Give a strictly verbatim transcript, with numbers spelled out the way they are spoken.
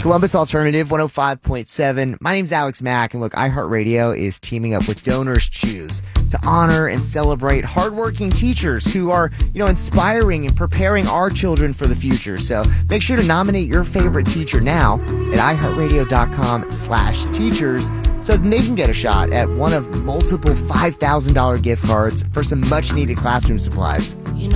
Columbus Alternative one oh five point seven. My name's Alex Mack, and look, iHeartRadio is teaming up with Donors Choose to honor and celebrate hardworking teachers who are, you know, inspiring and preparing our children for the future. So make sure to nominate your favorite teacher now at iHeartRadio.com slash teachers so they can get a shot at one of multiple five thousand dollars gift cards for some much-needed classroom supplies. You know